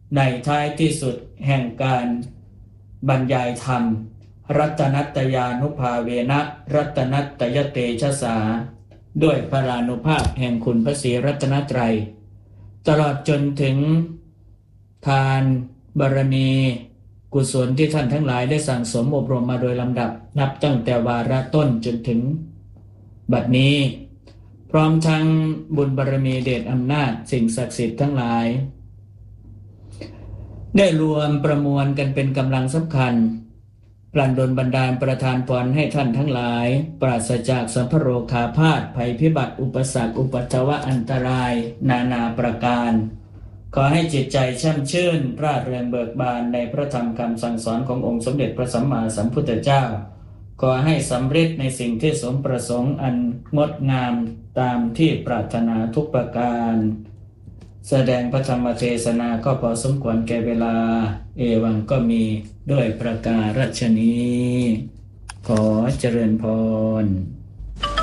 ในท้ายที่สุดแห่งการบรรยายธรรมรัตนัตยานุภาเวนะรัตนัตยเตชะสาด้วยพรานุภาพแห่งคุณพระศรีรัตนตรัยตลอดจนถึงทานบารมีกุศลที่ท่านทั้งหลายได้สั่งสมอบรมมาโดยลำดับนับตั้งแต่วาระต้นจนถึงบัดนี้พร้อมทั้งบุญบารมีเดชอำนาจสิ่งศักดิ์สิทธิ์ทั้งหลายได้รวมประมวลกันเป็นกำลังสำคัญปลันดลบันดาลประทานพรให้ท่านทั้งหลายปราศจากสัมภโรคาพาธภัยพิบัติอุปสรรคอุปัตถวะอันตรายนานาประการขอให้จิตใจแช่มชื่นร่าเริงเบิกบานในพระธรรมคำสั่งสอนขององค์สมเด็จพระสัมมาสัมพุทธเจ้าขอให้สำเร็จในสิ่งที่สมประสงค์อันงดงามตามที่ปรารถนาทุกประการแสดงพระธรรมเทศนาก็พอสมควรแก่เวลาเอวังก็มีด้วยประการฉนี้ขอเจริญพร